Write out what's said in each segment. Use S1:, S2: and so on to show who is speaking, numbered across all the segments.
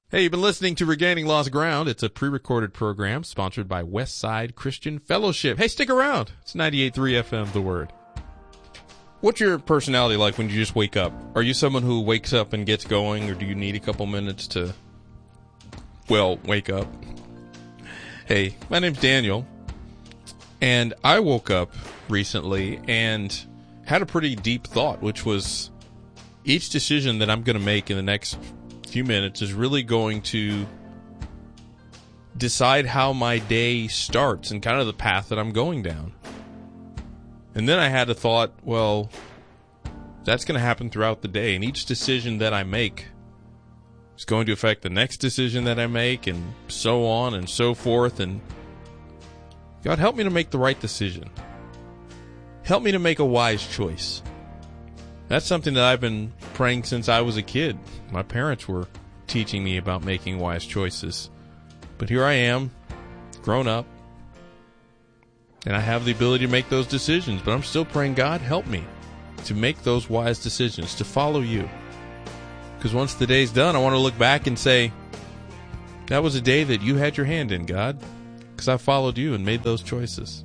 S1: Hey, you've been listening to Regaining Lost Ground. It's a pre-recorded program sponsored by Westside Christian Fellowship. Hey, stick around. It's 98.3 FM, The Word. What's your personality like when you just wake up? Are you someone who wakes up and gets going, or do you need a couple minutes to, wake up? Hey, my name's Daniel, and I woke up recently and had a pretty deep thought, which was each decision that I'm going to make in the next few minutes is really going to decide how my day starts and kind of the path that I'm going down. And then I had a thought, well, that's going to happen throughout the day, and each decision that I make is going to affect the next decision that I make, and so on and so forth. And God, help me to make the right decision. Help me to make a wise choice. That's something that I've been praying since I was a kid. My parents were teaching me about making wise choices. But here I am, grown up, and I have the ability to make those decisions. But I'm still praying, God, help me to make those wise decisions, to follow you. Because once the day's done, I want to look back and say, that was a day that you had your hand in, God, because I followed you and made those choices.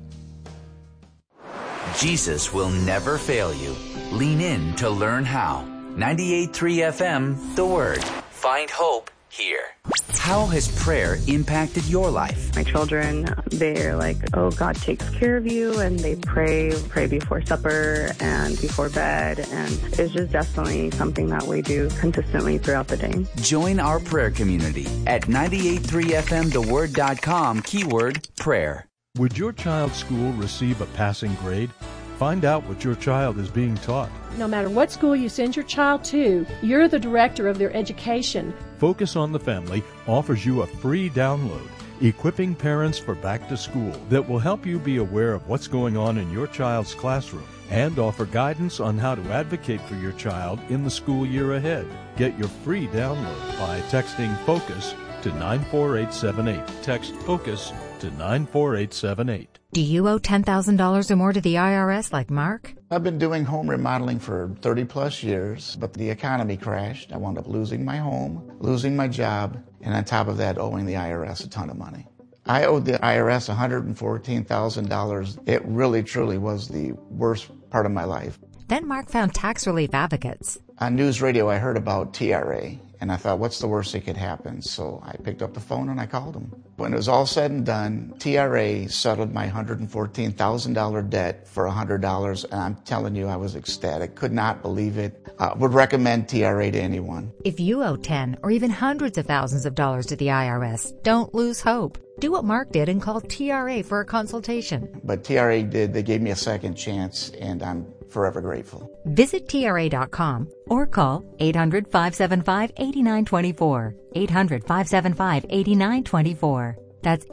S2: Jesus will never fail you. Lean in to learn how. 98.3 FM, The Word. Find hope here. How has prayer impacted your life?
S3: My children, they're like, oh, God takes care of you, and they pray before supper and before bed, and it's just definitely something that we do consistently throughout the day.
S2: Join our prayer community at 98.3fmtheword.com, keyword prayer.
S4: Would your child's school receive a passing grade? Find out what your child is being taught.
S5: No matter what school you send your child to, you're the director of their education.
S4: Focus on the Family offers you a free download, Equipping Parents for Back to School, that will help you be aware of what's going on in your child's classroom and offer guidance on how to advocate for your child in the school year ahead. Get your free download by texting FOCUS to 94878. Text FOCUS to 94878.
S6: Do you owe $10,000 or more to the IRS like Mark?
S7: I've been doing home remodeling for 30 plus years, but the economy crashed. I wound up losing my home, losing my job, and on top of that, owing the IRS a ton of money. I owed the IRS $114,000. It really, truly was the worst part of my life.
S6: Then Mark found Tax Relief Advocates.
S7: On news radio, I heard about TRA, and I thought, what's the worst that could happen? So I picked up the phone and I called them. When it was all said and done, TRA settled my $114,000 debt for $100, and I'm telling you, I was ecstatic. Could not believe it. Would recommend TRA to anyone.
S6: If you owe 10 or even hundreds of thousands of dollars to the IRS, don't lose hope. Do what Mark did and call TRA for a consultation.
S7: But TRA did. They gave me a second chance, and I'm forever grateful.
S6: Visit TRA.com or call 800-575-8924. 800-575-8924. That's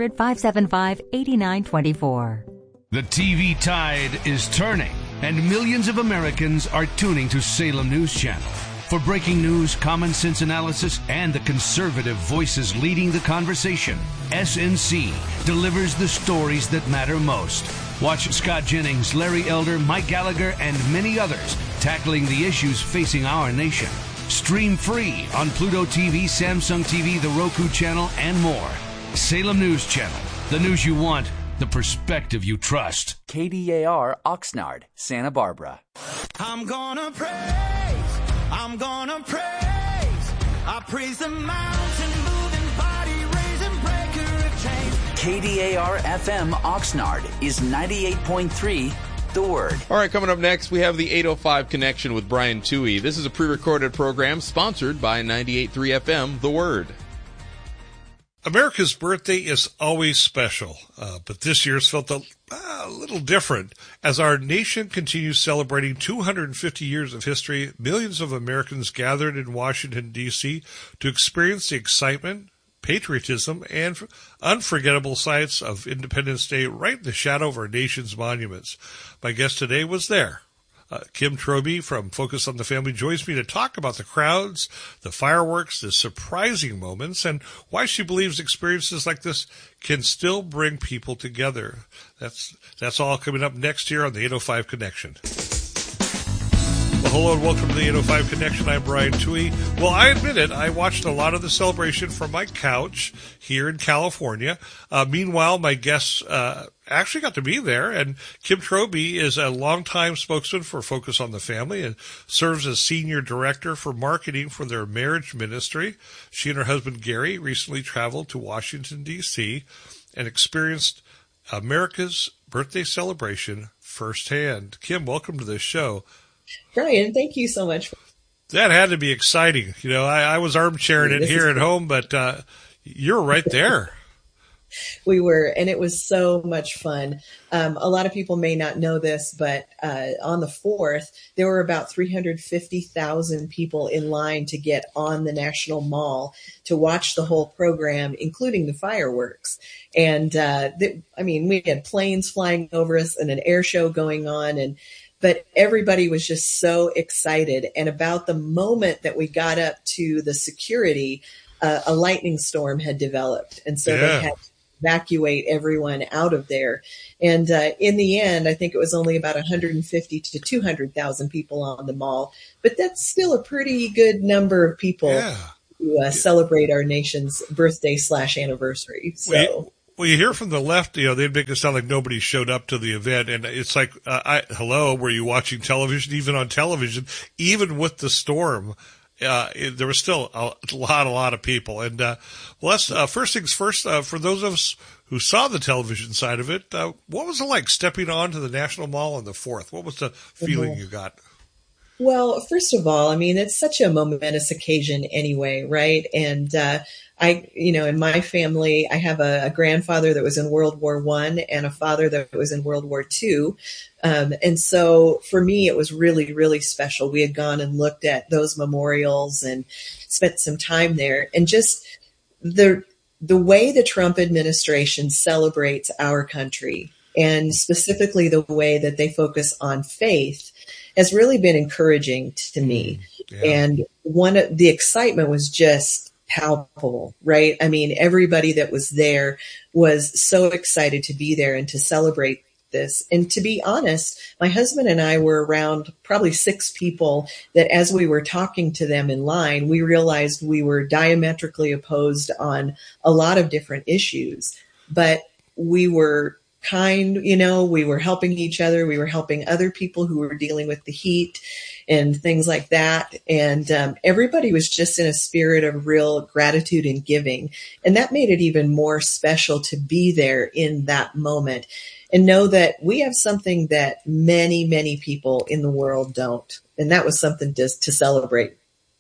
S6: 800-575-8924.
S8: The TV tide is turning, and millions of Americans are tuning to Salem News Channel. For breaking news, common sense analysis, and the conservative voices leading the conversation, SNC delivers the stories that matter most. Watch Scott Jennings, Larry Elder, Mike Gallagher, and many others tackling the issues facing our nation. Stream free on Pluto TV, Samsung TV, the Roku channel, and more. Salem News Channel. The news you want, the perspective you trust.
S2: KDAR Oxnard, Santa Barbara.
S9: I'm gonna praise, I'm gonna praise. I praise the mountain moving, body raising, breaker of chains.
S2: KDAR FM Oxnard is 98.3 The Word.
S1: All right, coming up next, we have the 805 Connection with Brian Toohey. This is a pre-recorded program sponsored by 98.3 FM, The Word.
S10: America's birthday is always special, but this year's felt a little different. As our nation continues celebrating 250 years of history, millions of Americans gathered in Washington, D.C. to experience the excitement, patriotism, and unforgettable sights of Independence Day right in the shadow of our nation's monuments. My guest today was there. Kim Troby from Focus on the Family joins me to talk about the crowds, the fireworks, the surprising moments, and why she believes experiences like this can still bring people together. That's all coming up next here on the 805 Connection. Hello and welcome to the 805 Connection. I'm Brian Toohey. Well, I admit it, I watched a lot of the celebration from my couch here in California. Meanwhile, my guests actually got to be there, and Kim Trowbridge is a longtime spokesman for Focus on the Family and serves as senior director for marketing for their marriage ministry. She and her husband Gary recently traveled to Washington, D.C. and experienced America's birthday celebration firsthand. Kim, welcome to this show.
S11: Brian, thank you so much.
S10: That had to be exciting. You know, I was armchairing it here at home, but you're right there.
S11: We were, and it was so much fun. A lot of people may not know this, but on the 4th, there were about 350,000 people in line to get on the National Mall to watch the whole program, including the fireworks. And we had planes flying over us and an air show going on, but everybody was just so excited. And about the moment that we got up to the security, a lightning storm had developed, and so they had evacuate everyone out of there. And in the end, I think it was only about 150 to 200,000 people on the mall, but that's still a pretty good number of people to celebrate our nation's birthday / anniversary. So.
S10: Well, you hear from the left, you know, they'd make it sound like nobody showed up to the event. And it's like, hello, were you watching television? Even on television, even with the storm, there was still a lot of people. And let's first things first, for those of us who saw the television side of it, what was it like stepping onto the National Mall on the 4th? What was the feeling you got?
S11: Well, first of all, I mean, it's such a momentous occasion anyway, right? And in my family, I have a grandfather that was in World War I and a father that was in World War II. And so for me, it was really, really special. We had gone and looked at those memorials and spent some time there. And just the way the Trump administration celebrates our country, and specifically the way that they focus on faith, has really been encouraging to me. And the excitement was just palpable, right? I mean, everybody that was there was so excited to be there and to celebrate this. And to be honest, my husband and I were around probably 6 people that as we were talking to them in line, we realized we were diametrically opposed on a lot of different issues, but we were kind, we were helping each other. We were helping other people who were dealing with the heat and things like that. And everybody was just in a spirit of real gratitude and giving. And that made it even more special to be there in that moment and know that we have something that many, many people in the world don't. And that was something to celebrate.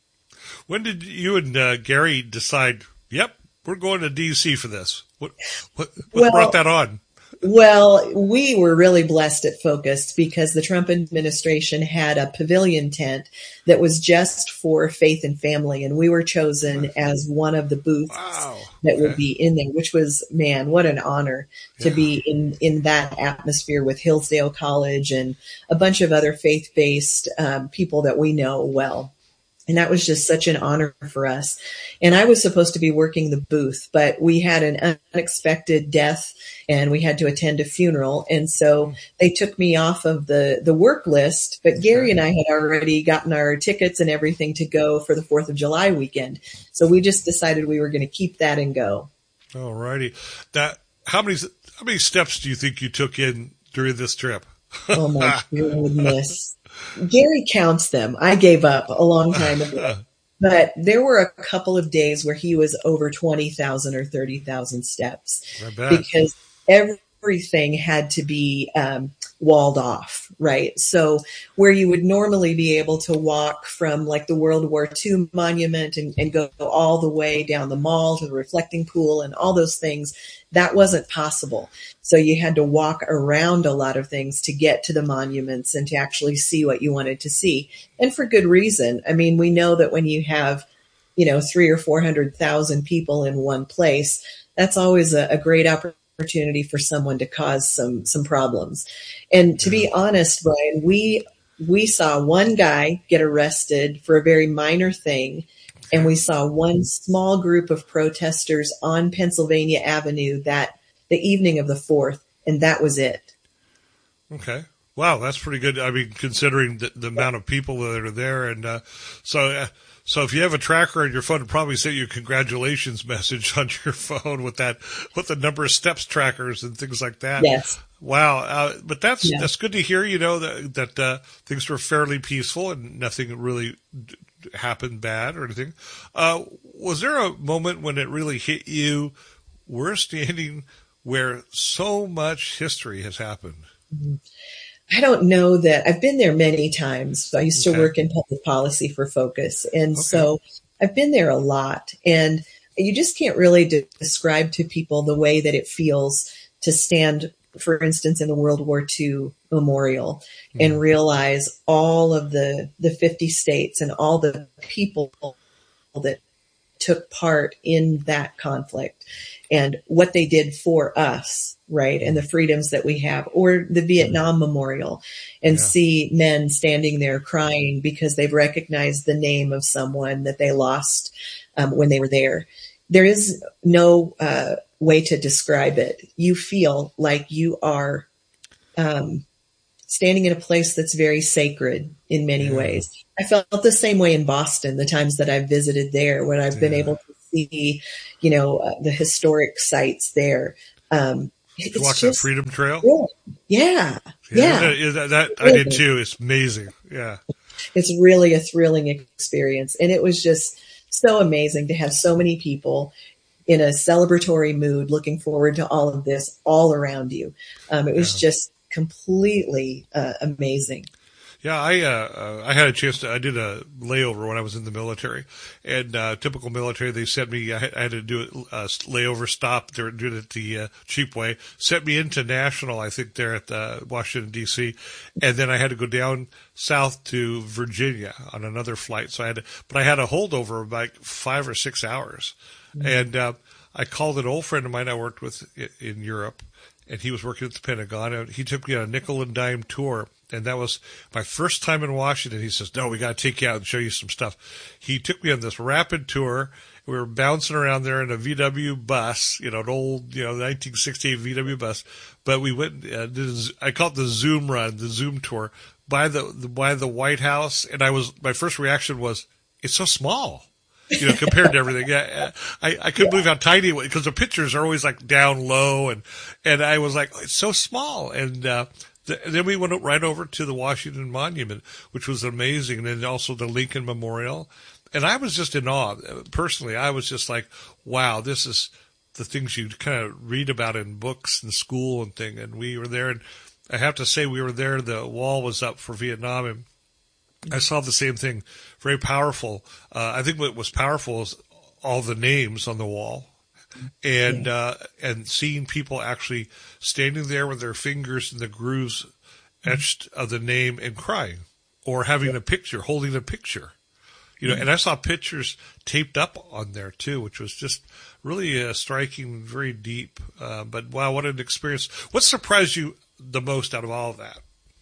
S11: When did you and Gary decide, yep, we're going to D.C. for this? What brought that on? Well, we were really blessed at Focus because the Trump administration had a pavilion tent that was just for faith and family. And we were chosen as one of the booths that would be in there, which was, man, what an honor to be in that atmosphere with Hillsdale College and a bunch of other faith-based people that we know well. And that was just such an honor for us. And I was supposed to be working the booth, but we had an unexpected death and we had to attend a funeral. And so they took me off of the work list, but Gary and I had already gotten our tickets and everything to go for the 4th of July weekend. So we just decided we were going to keep that and go. All righty. How many steps do you think you took in during this trip? Oh my goodness. Gary counts them. I gave up a long time ago. But there were a couple of days where he was over 20,000 or 30,000 steps because everything had to be walled off, right? So where you would normally be able to walk from like the World War II monument and go all the way down the mall to the reflecting pool and all those things, that wasn't possible. So you had to walk around a lot of things to get to the monuments and to actually see what you wanted to see. And for good reason. I mean, we know that when you have, 300,000 or 400,000 people in one place, that's always a great opportunity for someone to cause some problems. And to be honest, Brian, we saw one guy get arrested for a very minor thing. And we saw one small group of protesters on Pennsylvania Avenue the evening of the 4th, and that was it. Okay.
S10: Wow, that's pretty good. I mean, considering the amount of people that are there. And so if you have a tracker on your phone, it'll probably send you a congratulations message on your phone with the number of steps trackers and things like that.
S11: Yes.
S10: Wow. But that's good to hear, that things were fairly peaceful and nothing really happened bad or anything. Was there a moment when it really hit you? We're standing where so much history has happened.
S11: I don't know that I've been there many times. I used to work in public policy for Focus. And so I've been there a lot, and you just can't really describe to people the way that it feels to stand, for instance, in the World War II memorial and realize all of the 50 states and all the people that took part in that conflict and what they did for us, right? And the freedoms that we have, or the Vietnam Memorial, and see men standing there crying because they've recognized the name of someone that they lost when they were there. There is no way to describe it. You feel like you are standing in a place that's very sacred in many ways. I felt the same way in Boston, the times that I've visited there, when I've been able to see, the historic sites there.
S10: Did you walk that Freedom Trail?
S11: Yeah.
S10: That I did too. It's amazing. Yeah.
S11: It's really a thrilling experience. And it was just so amazing to have so many people in a celebratory mood, looking forward to all of this all around you. It was just completely amazing.
S10: Yeah, I had a chance I did a layover when I was in the military, and typical military, they sent me, I had to do a layover stop. They were doing it the cheap way, sent me into National, I think there at Washington D.C. And then I had to go down south to Virginia on another flight. So I had a holdover of like 5 or 6 hours. And, I called an old friend of mine I worked with in Europe, and he was working at the Pentagon, and he took me on a nickel and dime tour. And that was my first time in Washington. He says, "No, we got to take you out and show you some stuff." He took me on this rapid tour. We were bouncing around there in a VW bus, an old, 1968 VW bus. But we went, I call it the Zoom run, the Zoom tour by the White House. And my first reaction was, it's so small. Compared to everything. Yeah. I couldn't believe how tiny it was, because the pictures are always like down low, and I was like, it's so small. And, then we went right over to the Washington Monument, which was amazing. And then also the Lincoln Memorial. And I was just in awe. Personally, I was just like, wow, this is the things you kind of read about in books and school and thing. And we were there, and I have to say we were there. The wall was up for Vietnam, and I saw the same thing. Very powerful. I think what was powerful is all the names on the wall, and seeing people actually standing there with their fingers in the grooves etched of the name and crying, or having a picture, holding a picture. And I saw pictures taped up on there too, which was just really striking, very deep. But wow, what an experience! What surprised you the most out of all of that?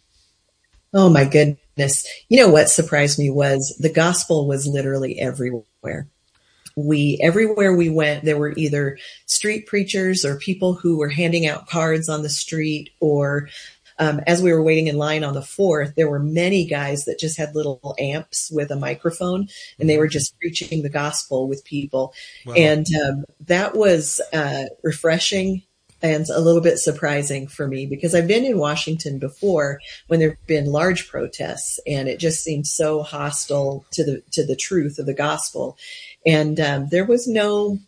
S11: Oh my goodness. What surprised me was the gospel was literally everywhere. Everywhere we went, there were either street preachers or people who were handing out cards on the street, or as we were waiting in line on the 4th, there were many guys that just had little amps with a microphone, and they were just preaching the gospel with people. Wow. And that was refreshing and a little bit surprising for me, because I've been in Washington before when there have been large protests, and it just seemed so hostile to the truth of the gospel. And there was no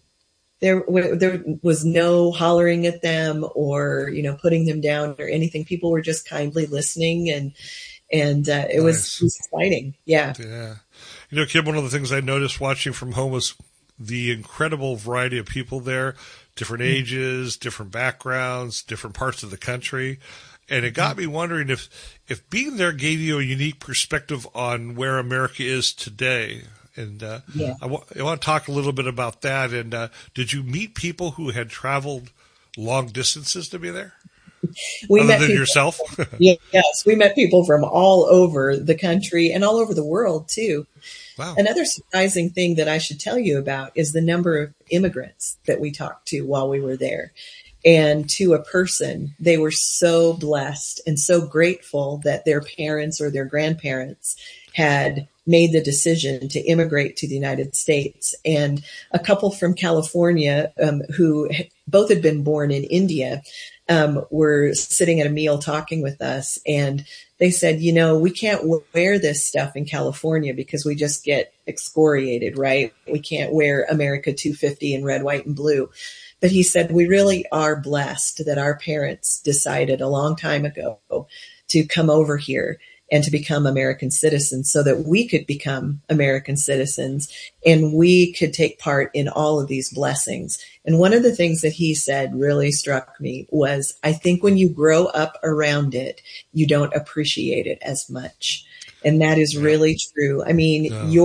S11: hollering at them or putting them down or anything. People were just kindly listening, and it was exciting. Yeah.
S10: Kim, one of the things I noticed watching from home was the incredible variety of people there. Different ages, different backgrounds, different parts of the country. And it got me wondering if being there gave you a unique perspective on where America is today. And I want to talk a little bit about that. And did you meet people who had traveled long distances to be there? Other than yourself?
S11: Yes, we met people from all over the country and all over the world, too.
S10: Wow.
S11: Another surprising thing that I should tell you about is the number of immigrants that we talked to while we were there. And to a person, they were so blessed and so grateful that their parents or their grandparents had made the decision to immigrate to the United States. And a couple from California, who both had been born in India, were sitting at a meal talking with us. And they said, we can't wear this stuff in California because we just get excoriated, right? We can't wear America 250 in red, white, and blue. But he said, we really are blessed that our parents decided a long time ago to come over here and to become American citizens so that we could become American citizens and we could take part in all of these blessings. And one of the things that he said really struck me was, I think when you grow up around it, you don't appreciate it as much. And that is really true. I mean,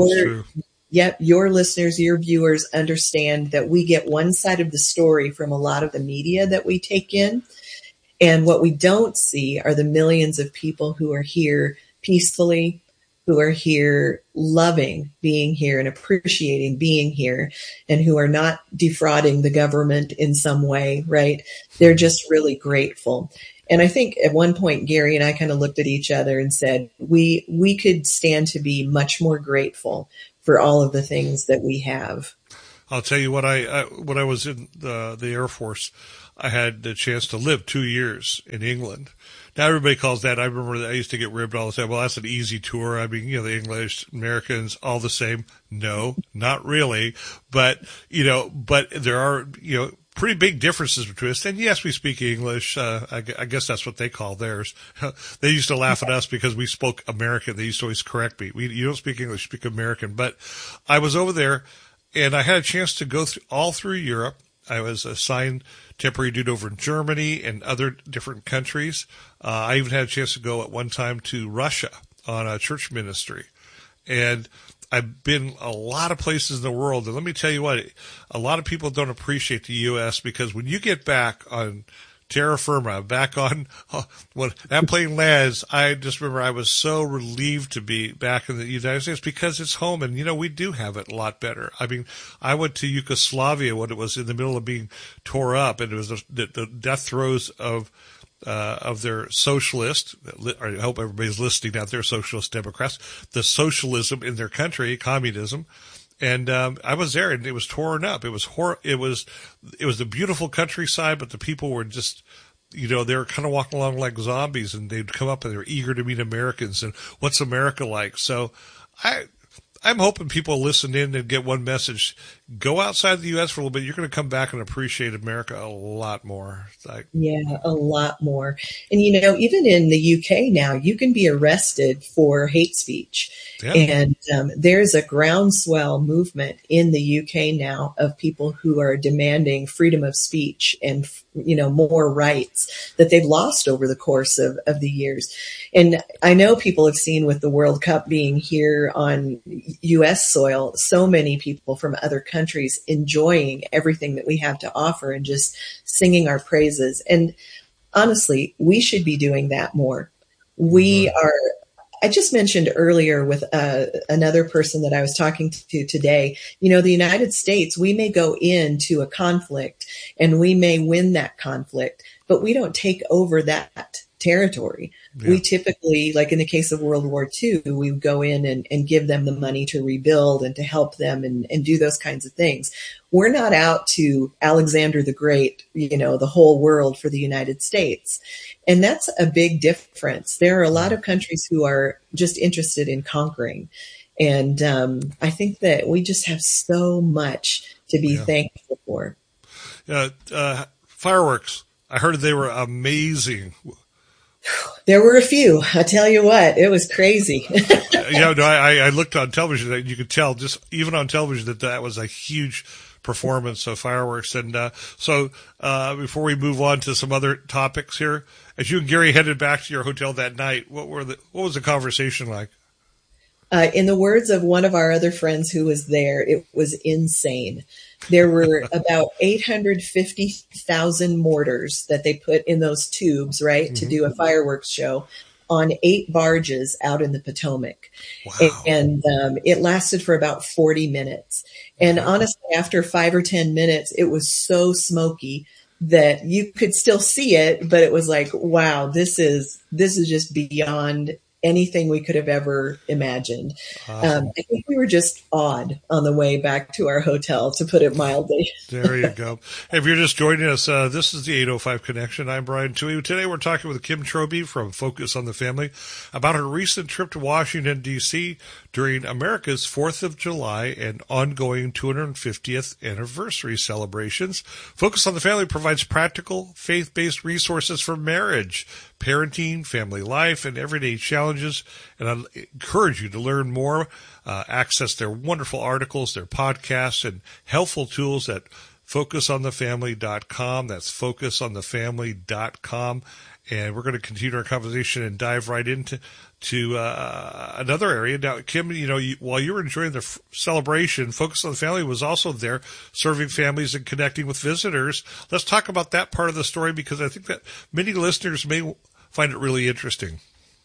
S11: your listeners, your viewers understand that we get one side of the story from a lot of the media that we take in. And what we don't see are the millions of people who are here peacefully, who are here loving being here and appreciating being here, and who are not defrauding the government in some way, right? They're just really grateful. And I think at one point, Gary and I kind of looked at each other and said, we could stand to be much more grateful for all of the things that we have.
S10: I'll tell you when I was in the Air Force, I had the chance to live 2 years in England. Now everybody calls that, I remember that I used to get ribbed all the time. Well, that's an easy tour. I mean, the English, Americans, all the same. No, not really. But there are, pretty big differences between us. And yes, we speak English. I guess that's what they call theirs. They used to laugh at us because we spoke American. They used to always correct me. You don't speak English, you speak American. But I was over there and I had a chance to go all through Europe. I was assigned temporary duty over in Germany and other different countries. I even had a chance to go at one time to Russia on a church ministry. And I've been a lot of places in the world. And let me tell you what, a lot of people don't appreciate the U.S. because when you get back on terra firma, back on when that plane lands, I just remember I was so relieved to be back in the United States because it's home. And, we do have it a lot better. I mean, I went to Yugoslavia when it was in the middle of being tore up, and it was the death throes of their socialist, I hope everybody's listening out there, socialist Democrats, the socialism in their country, communism. And I was there, and it was torn up. It was it was the beautiful countryside, but the people were just, they were kind of walking along like zombies, and they'd come up and they were eager to meet Americans and what's America like. So I'm hoping people listen in and get one message. Go outside the U.S. for a little bit. You're going to come back and appreciate America a lot more.
S11: Yeah, a lot more. And, even in the UK now, you can be arrested for hate speech. Yeah. And there's a groundswell movement in the UK now of people who are demanding freedom of speech and, more rights that they've lost over the course of the years. And I know people have seen with the World Cup being here on U.S. soil, so many people from other countries enjoying everything that we have to offer and just singing our praises. And honestly, we should be doing that more. I just mentioned earlier with another person that I was talking to today, the United States, we may go into a conflict and we may win that conflict, but we don't take over that territory. Yeah. We typically, like in the case of World War II, we go in and give them the money to rebuild and to help them and do those kinds of things. We're not out to Alexander the Great, the whole world for the United States. And that's a big difference. There are a lot of countries who are just interested in conquering. And I think that we just have so much to be thankful for.
S10: Fireworks. I heard they were amazing.
S11: There were a few. I tell you what, it was crazy.
S10: I looked on television, and you could tell just even on television that was a huge performance of fireworks. And so before we move on to some other topics here, as you and Gary headed back to your hotel that night, what was the conversation like?
S11: In the words of one of our other friends who was there, it was insane. There were about 850,000 mortars that they put in those tubes, right, to do a fireworks show on 8 barges out in the Potomac. Wow. And it lasted for about 40 minutes. And honestly, after 5 or 10 minutes, it was so smoky that you could still see it, but it was like, wow, this is just beyond anything we could have ever imagined.
S10: Awesome.
S11: I think we were just awed on the way back to our hotel, to put it mildly.
S10: There you go. Hey, if you're just joining us, this is the 805 Connection. I'm Brian Toohey. Today we're talking with Kim Trobey from Focus on the Family about her recent trip to Washington, D.C. during America's 4th of July and ongoing 250th anniversary celebrations. Focus on the Family provides practical, faith-based resources for marriage, parenting, family life, and everyday challenges. And I encourage you to learn more, access their wonderful articles, their podcasts, and helpful tools at focusonthefamily.com. That's focusonthefamily.com. And we're going to continue our conversation and dive right into another area. Now, Kim, while you were enjoying the celebration, Focus on the Family was also there serving families and connecting with visitors. Let's talk about that part of the story, because I think that many listeners may find it really interesting.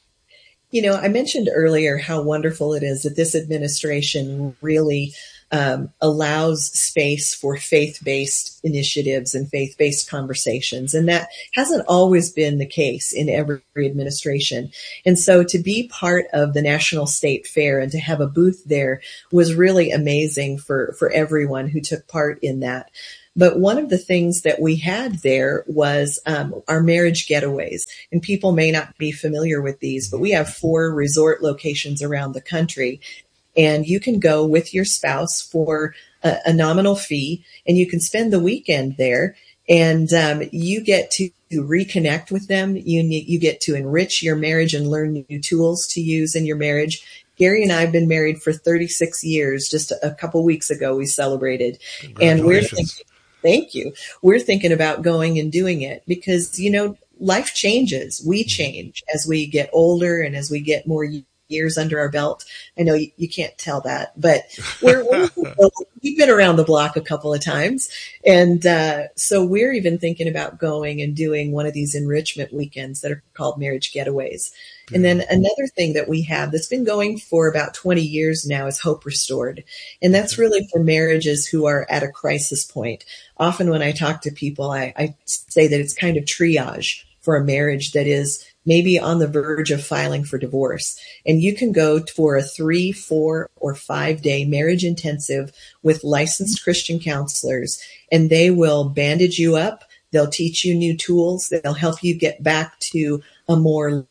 S11: I mentioned earlier how wonderful it is that this administration really allows space for faith-based initiatives and faith-based conversations. And that hasn't always been the case in every administration. And so to be part of the National State Fair and to have a booth there was really amazing for everyone who took part in that. But one of the things that we had there was our marriage getaways. And people may not be familiar with these, but we have 4 resort locations around the country. And you can go with your spouse for a nominal fee, and you can spend the weekend there. And you get to reconnect with them. You get to enrich your marriage and learn new tools to use in your marriage. Gary and I have been married for 36 years. Just a couple weeks ago, we celebrated. And we're thinking, thank you. We're thinking about going and doing it because, life changes. We change as we get older and as we get more years under our belt. I know you can't tell that, but we've been around the block a couple of times. And so we're even thinking about going and doing one of these enrichment weekends that are called marriage getaways. Yeah. And then another thing that we have that's been going for about 20 years now is Hope Restored. And that's really for marriages who are at a crisis point. Often when I talk to people, I say that it's kind of triage for a marriage that is maybe on the verge of filing for divorce. And you can go for a 3, 4, or 5-day marriage intensive with licensed Christian counselors, and they will bandage you up. They'll teach you new tools. They'll help you get back to a more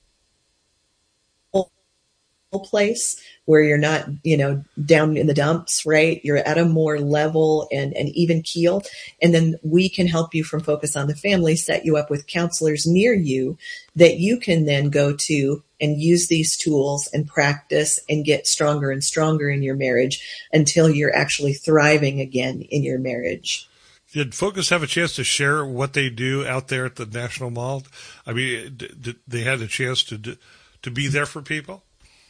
S11: place where you're not, down in the dumps, right? You're at a more level and even keel. And then we can help you from Focus on the Family, set you up with counselors near you that you can then go to and use these tools and practice and get stronger and stronger in your marriage until you're actually thriving again in your marriage.
S10: Did Focus have a chance to share what they do out there at the National Mall? I mean, did they had a chance to be there for people?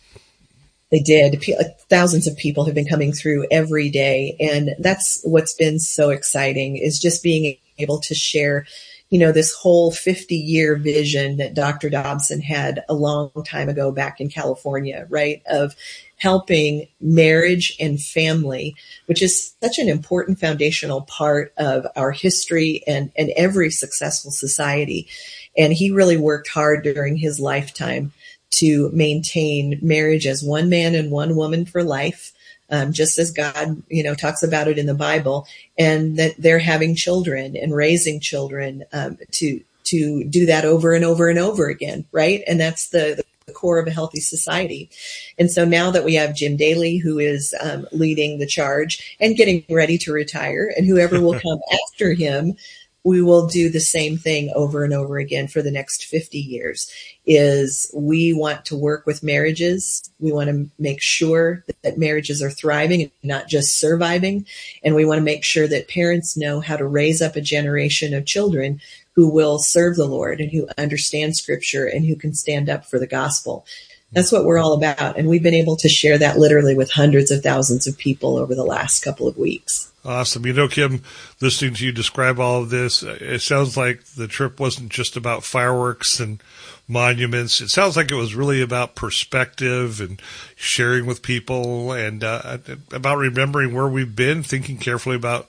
S11: They did. Thousands of people have been coming through every day. And that's what's been so exciting, is just being able to share, this whole 50-year vision that Dr. Dobson had a long time ago back in California, right? Of helping marriage and family, which is such an important foundational part of our history and every successful society. And he really worked hard during his lifetime to maintain marriage as one man and one woman for life, just as God, talks about it in the Bible, and that they're having children and raising children to do that over and over and over again, right? And that's the core of a healthy society. And so now that we have Jim Daly, who is leading the charge and getting ready to retire, and whoever will come after him, we will do the same thing over and over again for the next 50 years. Is we want to work with marriages. We want to make sure that marriages are thriving and not just surviving. And we want to make sure that parents know how to raise up a generation of children who will serve the Lord and who understand Scripture and who can stand up for the gospel. That's what we're all about. And we've been able to share that literally with hundreds of thousands of people over the last couple of weeks.
S10: Awesome. Kim, listening to you describe all of this, it sounds like the trip wasn't just about fireworks and monuments. It sounds like it was really about perspective and sharing with people and about remembering where we've been, thinking carefully about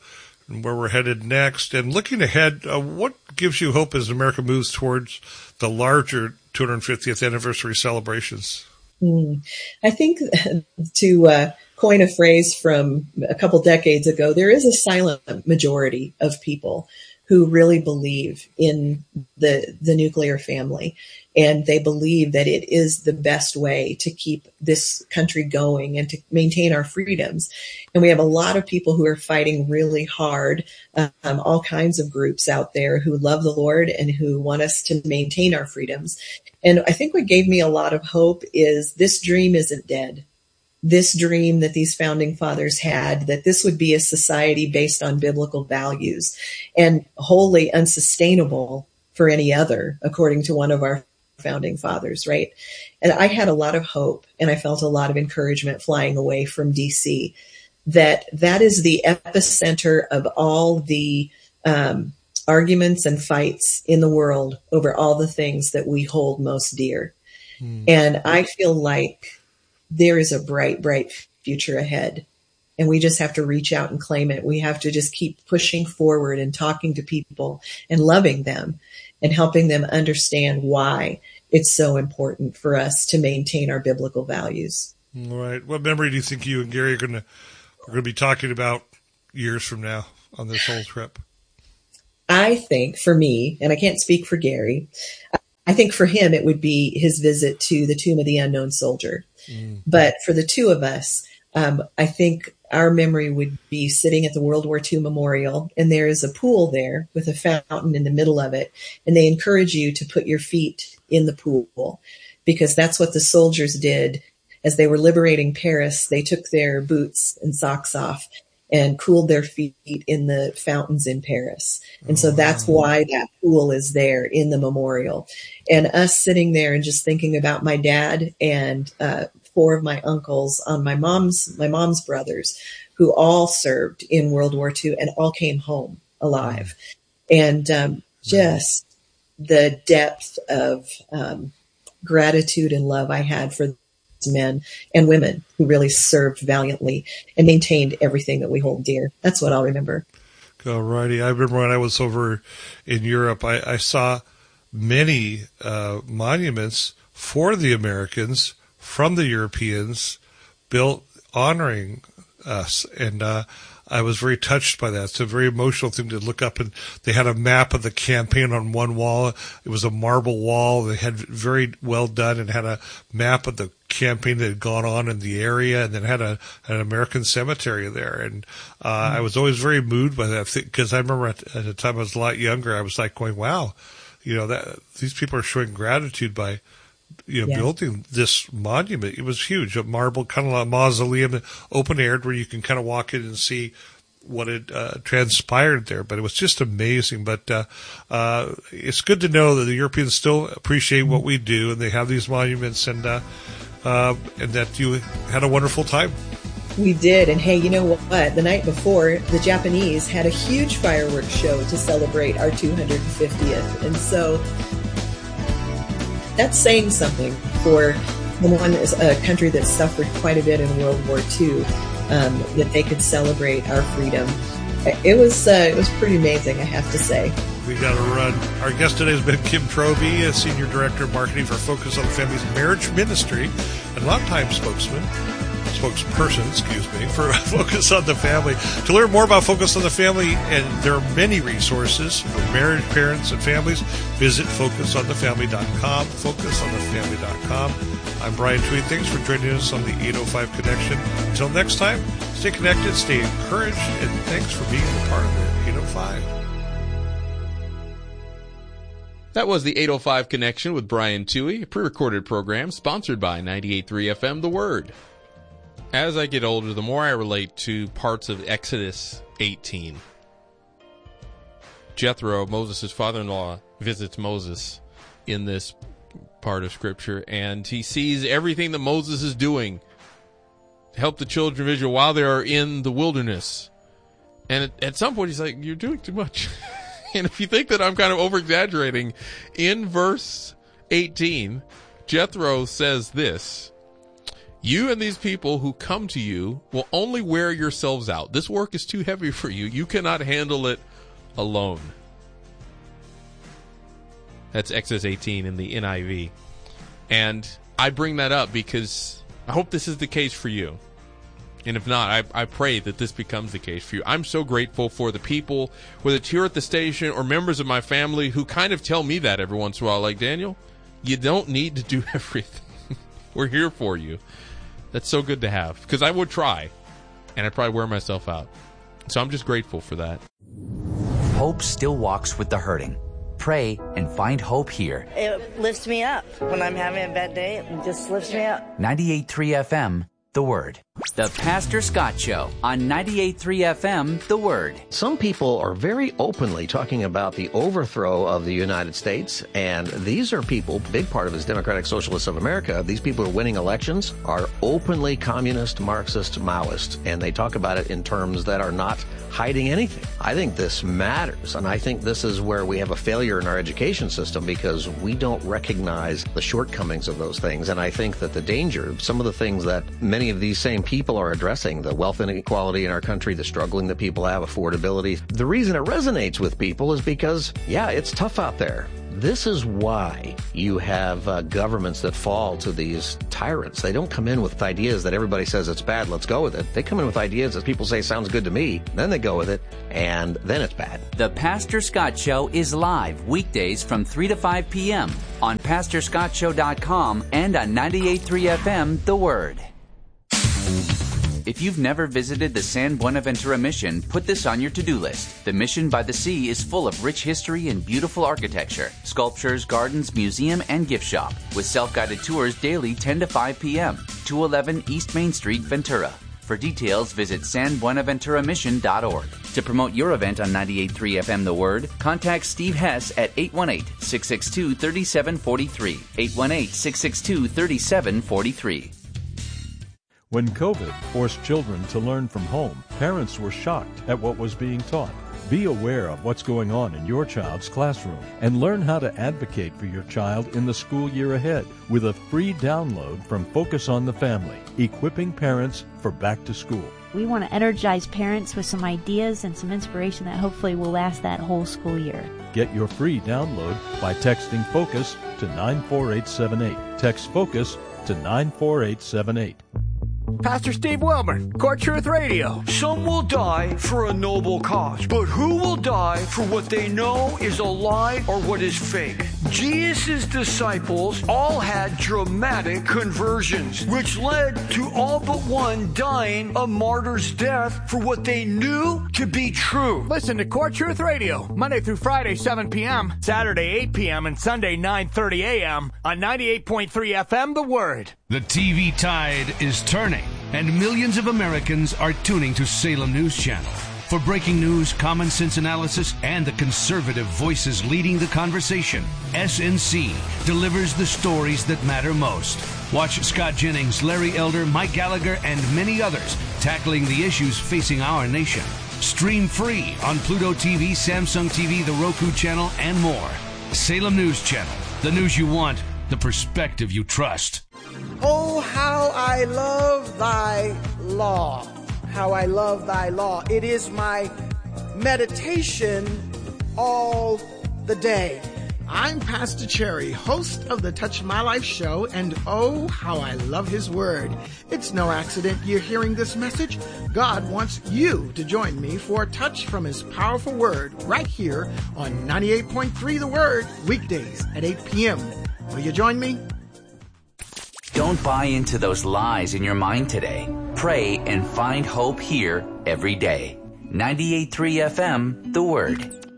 S10: and where we're headed next. And looking ahead, what gives you hope as America moves towards the larger 250th anniversary celebrations?
S11: I think to coin a phrase from a couple decades ago, there is a silent majority of people who really believe in the nuclear family. And they believe that it is the best way to keep this country going and to maintain our freedoms. And we have a lot of people who are fighting really hard, all kinds of groups out there who love the Lord and who want us to maintain our freedoms. And I think what gave me a lot of hope is this dream isn't dead. This dream that these founding fathers had, that this would be a society based on biblical values and wholly unsustainable for any other, according to one of our founding fathers, right? And I had a lot of hope and I felt a lot of encouragement flying away from DC, that is the epicenter of all the arguments and fights in the world over all the things that we hold most dear. And I feel like there is a bright, bright future ahead. And we just have to reach out and claim it. We have to just keep pushing forward and talking to people and loving them and helping them understand why it's so important for us to maintain our biblical values.
S10: All right. What memory do you think you and Gary are going to be talking about years from now on this whole trip?
S11: I think for me, and I can't speak for Gary, I think for him it would be his visit to the Tomb of the Unknown Soldier. But for the two of us, I think our memory would be sitting at the World War II Memorial, and there is a pool there with a fountain in the middle of it, and they encourage you to put your feet in the pool because that's what the soldiers did as they were liberating Paris. They took their boots and socks off and cooled their feet in the fountains in Paris. And so that's why that pool is there in the memorial. And us sitting there and just thinking about my dad and 4 of my uncles on my mom's brothers who all served in World War II and all came home alive. And just the depth of gratitude and love I had for men and women who really served valiantly and maintained everything that we hold dear. That's what I'll remember.
S10: All righty. I remember when I was over in Europe, I saw many monuments for the Americans from the Europeans built honoring us. And I was very touched by that. It's a very emotional thing to look up, and they had a map of the campaign on one wall. It was a marble wall. They had very well done and had a map of the campaign that had gone on in the area, and then had an American cemetery there. And I was always very moved by that because I remember at the time I was a lot younger, I was like going, wow, that these people are showing gratitude by building this monument. It was huge, a marble, kind of like a mausoleum, open aired, where you can kind of walk in and see what had transpired there. But it was just amazing. But it's good to know that the Europeans still appreciate what we do, and they have these monuments, and that you had a wonderful time.
S11: We did. And hey, you know what? The night before, the Japanese had a huge fireworks show to celebrate our 250th. And so that's saying something for a country that suffered quite a bit in World War II, that they could celebrate our freedom. It was pretty amazing, I have to say.
S10: We got to run. Our guest today has been Kim Trowbridge, a Senior Director of Marketing for Focus on the Family's Marriage Ministry, and longtime spokesperson, for Focus on the Family. To learn more about Focus on the Family, and there are many resources for married parents and families, visit FocusOnTheFamily.com, FocusOnTheFamily.com. I'm Brian Tweed. Thanks for joining us on the 805 Connection. Until next time, stay connected, stay encouraged, and thanks for being a part of the 805.
S1: That was the 805 Connection with Brian Toohey, a pre-recorded program sponsored by 98.3 FM The Word. As I get older, the more I relate to parts of Exodus 18. Jethro, Moses' father-in-law, visits Moses in this part of Scripture, and he sees everything that Moses is doing to help the children of Israel while they are in the wilderness. And at some point, he's like, you're doing too much. And if you think that I'm kind of over-exaggerating, in verse 18, Jethro says this, You and these people who come to you will only wear yourselves out. This work is too heavy for you. You cannot handle it alone. That's Exodus 18 in the NIV. And I bring that up because I hope this is the case for you. And if not, I pray that this becomes the case for you. I'm so grateful for the people, whether it's here at the station or members of my family, who kind of tell me that every once in a while. Like, Daniel, you don't need to do everything. We're here for you. That's so good to have, because I would try, and I'd probably wear myself out. So I'm just grateful for that.
S2: Hope still walks with the hurting. Pray and find hope here.
S12: It lifts me up. When I'm having a bad day, it just lifts me up.
S2: 98.3 FM, The Word. The Pastor Scott Show on 98.3 FM, The Word.
S13: Some people are very openly talking about the overthrow of the United States, and these are people, big part of it is Democratic Socialists of America. These people who are winning elections are openly communist, Marxist, Maoist, and they talk about it in terms that are not hiding anything. I think this matters, and I think this is where we have a failure in our education system, because we don't recognize the shortcomings of those things. And I think that the danger, some of the things that many of these same people are addressing, the wealth inequality in our country, the struggling that people have, affordability, the reason it resonates with people is because, yeah, it's tough out there. This is why you have governments that fall to these tyrants. They don't come in with ideas that everybody says it's bad, let's go with it. They come in with ideas that people say sounds good to me, then they go with it, and then it's bad.
S2: The Pastor Scott Show is live weekdays from 3 to 5 p.m. on PastorScottShow.com and on 98.3 FM, The Word. If you've never visited the San Buenaventura Mission, put this on your to-do list. The Mission by the Sea is full of rich history and beautiful architecture, sculptures, gardens, museum, and gift shop, with self-guided tours daily 10 to 5 p.m., 211 East Main Street, Ventura. For details, visit sanbuenaventuramission.org. To promote your event on 98.3 FM The Word, contact Steve Hess at 818-662-3743, 818-662-3743.
S4: When COVID forced children to learn from home, parents were shocked at what was being taught. Be aware of what's going on in your child's classroom and learn how to advocate for your child in the school year ahead with a free download from Focus on the Family, equipping parents for back to school.
S14: We want to energize parents with some ideas and some inspiration that hopefully will last that whole school year.
S4: Get your free download by texting FOCUS to 94878. Text FOCUS to 94878.
S15: Pastor Steve Wilmer, Core Truth Radio. Some will die for a noble cause, but who will die for what they know is a lie or what is fake? Jesus' disciples all had dramatic conversions, which led to all but one dying a martyr's death for what they knew to be true. Listen to Core Truth Radio, Monday through Friday, 7 p.m., Saturday, 8 p.m., and Sunday, 9:30 a.m. on 98.3 FM, The Word.
S8: The TV tide is turning, and millions of Americans are tuning to Salem News Channel. For breaking news, common sense analysis, and the conservative voices leading the conversation, SNC delivers the stories that matter most. Watch Scott Jennings, Larry Elder, Mike Gallagher, and many others tackling the issues facing our nation. Stream free on Pluto TV, Samsung TV, the Roku channel, and more. Salem News Channel, the news you want, the perspective you trust.
S16: Oh, how I love thy law. How I love thy law. It is my meditation all the day. I'm Pastor Cherry, host of the Touch My Life show, and oh, how I love his word. It's no accident you're hearing this message. God wants you to join me for a touch from his powerful word right here on 98.3 The Word, weekdays at 8 p.m. Will you join me?
S2: Don't buy into those lies in your mind today. Pray and find hope here every day. 98.3 FM, The Word.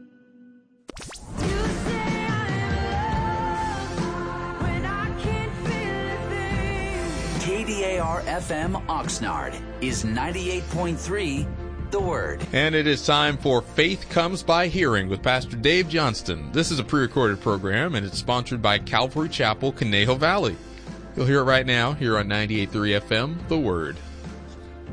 S2: KDAR FM Oxnard is 98.3 The Word.
S1: And it is time for Faith Comes by Hearing with Pastor Dave Johnston. This is a pre-recorded program, and it's sponsored by Calvary Chapel, Conejo Valley. You'll hear it right now here on 98.3 FM, The Word.